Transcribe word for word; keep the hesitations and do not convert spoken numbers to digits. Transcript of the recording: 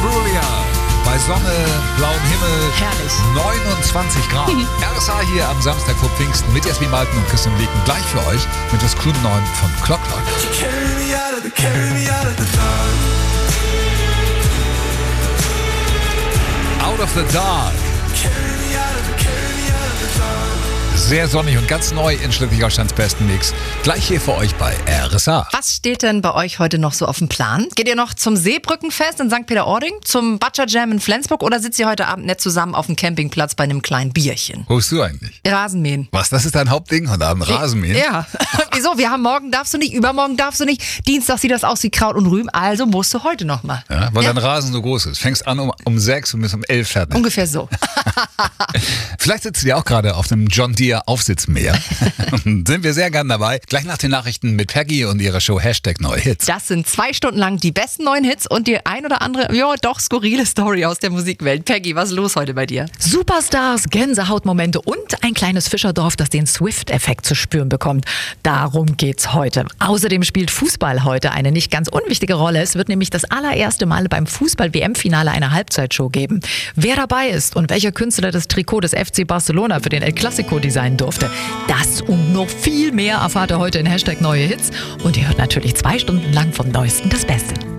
Imbruglia. Bei Sonne, blauem Himmel, Herrlich. neunundzwanzig Grad. R S A hier am Samstag vor Pfingsten mit Jasmin Malten und Christian Lieken. Gleich für euch mit das Crew neun von Clock Clock. Out of the Dark. Sehr sonnig und ganz neu in Schleswig-Holsteins besten Mix. Gleich hier für euch bei R S A. Was steht denn bei euch heute noch so auf dem Plan? Geht ihr noch zum Seebrückenfest in Sankt Peter-Ording, zum Butcher Jam in Flensburg oder sitzt ihr heute Abend nett zusammen auf dem Campingplatz bei einem kleinen Bierchen? Wo bist du eigentlich? Rasenmähen. Was, das ist dein Hauptding heute Abend? Rasenmähen? Ja. Wieso? Wir haben morgen darfst du nicht, übermorgen darfst du nicht. Dienstag sieht das aus wie Kraut und Rüben, also musst du heute noch mal. Ja, weil Ja. dein Rasen so groß ist. Fängst an um, um sechs und bis um elf fertig. Ungefähr so. Vielleicht sitzt ihr auch gerade auf dem John Deere Aufsitzmäher. Sind wir sehr gern dabei. Gleich nach den Nachrichten mit Peggy und ihrer Show Hashtag Neue Hits. Das sind zwei Stunden lang die besten neuen Hits und die ein oder andere, ja doch skurrile Story aus der Musikwelt. Peggy, was ist los heute bei dir? Superstars, Gänsehautmomente und ein kleines Fischerdorf, das den Swift-Effekt zu spüren bekommt. Darum geht's heute. Außerdem spielt Fußball heute eine nicht ganz unwichtige Rolle. Es wird nämlich das allererste Mal beim Fußball-W M-Finale eine Halbzeitshow geben. Wer dabei ist und welcher Künstler das Trikot des F C Barcelona für den El Clasico designen durfte, das und noch viel mehr erfahrt ihr heute in Hashtag Neue Hits. Und ihr hört natürlich zwei Stunden lang vom Neuesten das Beste.